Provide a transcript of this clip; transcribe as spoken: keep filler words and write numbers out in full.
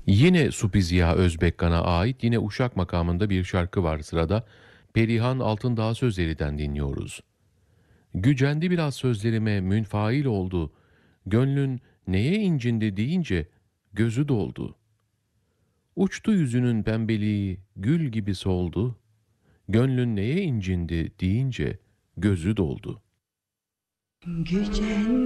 Yine Supi Ziya Özbekkan'a ait yine Uşak makamında bir şarkı var sırada. Perihan Altındağ sözlerinden dinliyoruz. Gücendi biraz sözlerime münfail oldu. Gönlün neye incindi deyince gözü doldu. Uçtu yüzünün pembeliği gül gibi soldu. Gönlün neye incindi deyince gözü doldu. Gücen